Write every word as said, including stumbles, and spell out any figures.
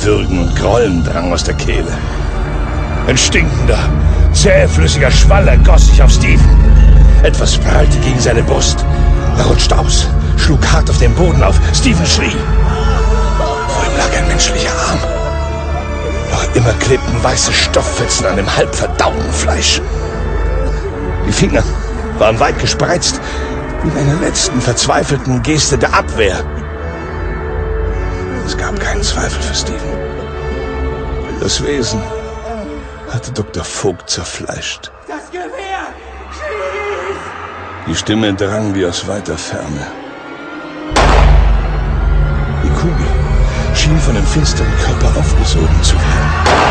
Würgen und Grollen drang aus der Kehle. Ein stinkender, zähflüssiger Schwall ergoss sich auf Steven. Etwas prallte gegen seine Brust. Er rutschte aus, schlug hart auf den Boden auf. Steven schrie. Vor ihm lag ein menschlicher Arm. Noch immer klebten weiße Stofffetzen an dem halb verdauten Fleisch. Die Finger waren weit gespreizt, wie in einer letzten verzweifelten Geste der Abwehr. Es gab keinen Zweifel für Steven. Das Wesen hatte Doktor Vogt zerfleischt. Das Gewehr! Schieß! Die Stimme drang wie aus weiter Ferne. Die Kugel schien von dem finsteren Körper aufgesogen zu werden.